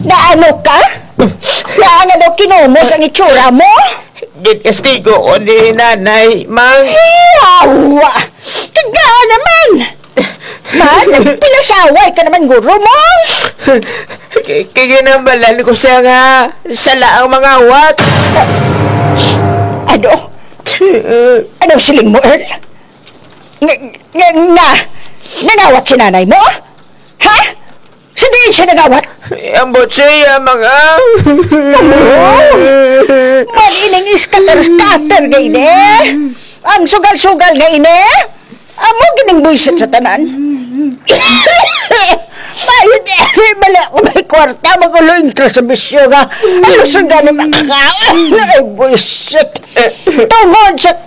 Naano ka? Naanga daw kinumos ang itsura mo? Gitkastigo ko ni nanay, mang. Yawa! Kagaan naman! Ma, nagpinasaway ka naman guro mo? Kaginambalan ko siya nga sala ang mga awat. Ano? Anong siling mo, Earl? Nangawat si nanay mo? Ha? Sa diin siya nangawat? Ambot siya mga... Manining iskater-skater ga ini. Ang sugal-sugal ga ini. Amo gining buisit sa tanan. Mayroon mali ako may kwarta. Magulo yung trasabisyo ga. Alusog ga ni makakaon. Ay, buisit. Tungod sa